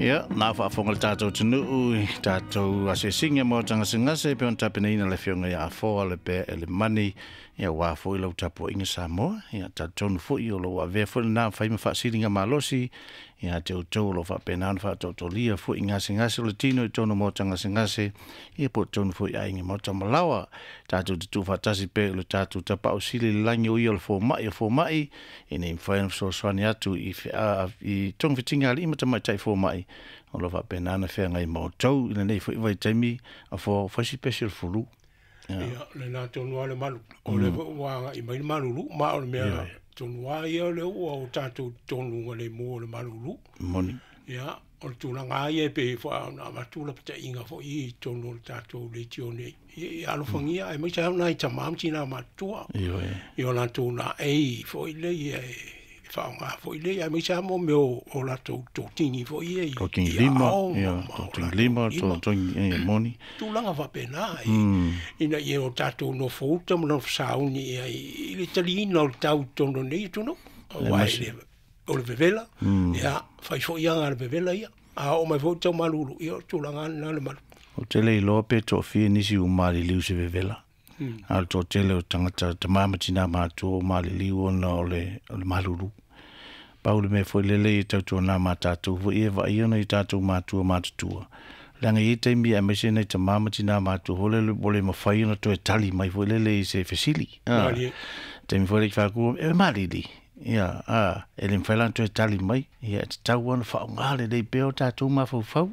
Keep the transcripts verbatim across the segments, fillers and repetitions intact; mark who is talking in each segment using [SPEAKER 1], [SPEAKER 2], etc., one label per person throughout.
[SPEAKER 1] Ia, nā whaafonga tātou tunu ui, tātou ase singa mo tanga singase, pe on tapina ina le whionga ia afoa le pe e le mani, ia wāfo i lau tapo inga Samoa, ia tātou nu fo i o lo wawea fo nā whaima whaasiringa malosi, ia te utau lo whapena anu whaatoto lia fo inga singase o le tino i tono mo tanga singase, ia po tonu fo i ainga mo tamalawa, tātou te tu whatasi pe le tātou tapa o sili langi o i o le fo mai o fo mai, i nei mwhaina so swani atu i, uh, i tong fitinga ali imata mai tai fo mai, o lo whapena anu whea ngai mo tau, ina nei fo i vai taimi, a fo whasi special fulu.
[SPEAKER 2] Ia, le nā tonua le malu, o le wanga i mai le malulu, ma o le mea tonua ia le ua o tātou tonu le mua le malulu.
[SPEAKER 1] Moni.
[SPEAKER 2] Ia, o le tūnanga ia pe wha na matula pata inga fo i tonu le tātou le tio nei. I alofangia, e mai sa hau nai tamamti nā matua.
[SPEAKER 1] Io e.
[SPEAKER 2] Io nā tūna ei fo i le ia e whaonga fo i le, e mai sa mo meo o la tō tōtingi fo i e.
[SPEAKER 1] Tōtingi lima, ia, tōtingi lima, tōtingi moni.
[SPEAKER 2] Tūlanga whapena, ina i o tātou no fōta, mo no whasauni, i le tali ina o tau tono nei tono, o le vevela, ia, whai fo i anga le vevela ia, a o mai fōta o malulu, ia, tūlanga ana le malu.
[SPEAKER 1] O tele i lope tō fia nisi u mali liu se vevela. Al tō tele o tangata tamamatina mātua o mali liu o na o le malulu. Paule me foi lele i tautua nā mā tātou, vo ia wa iona i tātou mātua mātutua. Langa i teimi a mese nei ta māmati nā mātua, ho lele bole ma whaiona to e tali mai, foi lele i se fesili. Teimi foi leki whakua, e marili. Ia, a, e le mwhailan to e tali mai, ia, te tau ana whao ngāle lei peo tātou mā fau fau,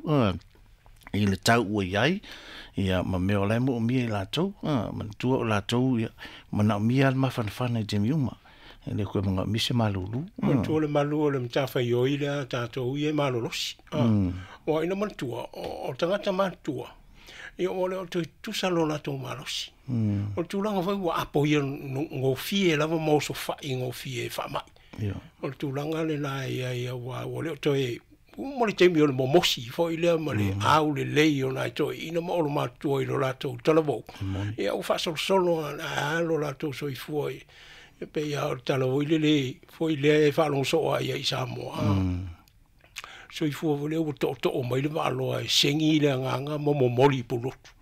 [SPEAKER 1] i le tau ua iai, ia, ma meo lai mo o mia i lātou, ma tua o lātou, ia, ma na o mia al mawhanawhana i te miuma. Ele koe mga mise malulu.
[SPEAKER 2] Mantua le malu o le mtawha i oi lea tātou i e malolosi. O ina mantua, o tangata mantua. I o le o tui tusalo na tō malosi. O tūlanga whai wa apo ia ngō fie lava mauso whai ngō fie whamai. O tūlanga le nā ia ia wa o le o toi mo le teimi o le momosi fo i lea ma le au le lei o nai toi ina ma o lo matua i lo lātou talavou. Ia o whasol solo a alo lātou soi fuoi. E pe ia o tala o ile le, fo i lea e whalong soa ia i Samoa. So i fua vole o to to o mai le waloa e sengi le nganga mo mo moli pulotu.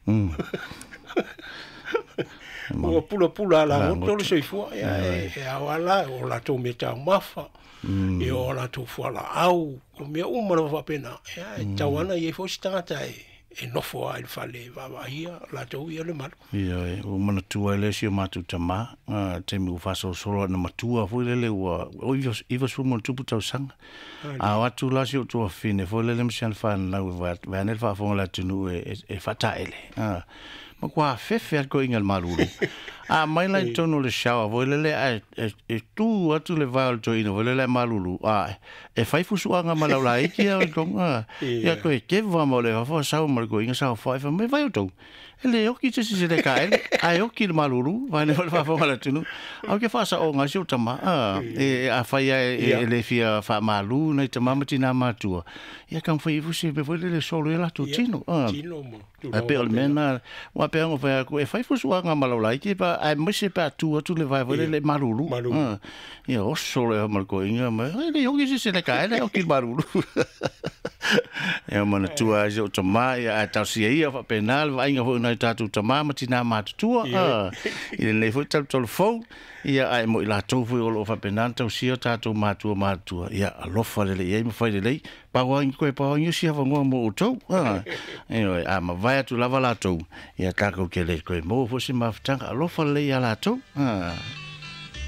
[SPEAKER 2] O pula pula la ngoto le so i fua e awala o la to me tau mafa. E o la to fua la au, o mea umana wapena. E tawana i e fo si tangata e. E nofo ai le whale wawahia, la tau ia le malu.
[SPEAKER 1] Ia e, o mana tua ele si o mātu tamā, te mi u whaso solo na matua, fo lele ua, o iwa sumo tupu tau sanga. A watu la si o tua fine, fo lele msian whan lau vānel whaafonga la tunu e whata ele. Ma kua fefe atko ingal maruru. A mai lai tono le shawa, vo lele e tu atu le vāl to ino, vo lele maruru. A e whaifusu anga malau la iki a konga. Ia koe kewa mo le hawha sao mariko inga sao whaifa, me vai o tau. Ele oki te si se le ka ele, ai oki le maruru, vai ne wale whaafonga la tunu. Au ke whaasa o ngā si o tama, e a whaia e le fia wha malu, nei te mamati nā mātua. Ia kam whaifusi, me vo lele solo e lato tino.
[SPEAKER 2] Tino mo.
[SPEAKER 1] A pe o mena, wa pe ango whai ako, e whaifusu anga malau la iki, pa ai mese pa tu atu le vai vole le marulu.
[SPEAKER 2] Marulu.
[SPEAKER 1] Ia o solo e mariko inga, ma ele oki si se le ka ele, oki marulu. Ia mana tua e o tama, ia a tau sia ia wha penal, wa inga hoi nai tātou tama, mati nā mātutua. Ia nei fo tau tolu fau, ia ai mo i la tofu o lo wha penal, tau sia tātou mātua mātua. Ia alofa lele, ia ima whai lele, pawa ingi koe pawa ingi sia whangoa mo o tau. Ia a ma vai atu lava la tau, ia tākau ke le koe mo, fo si mawhitanga, alofa lele ia la tau.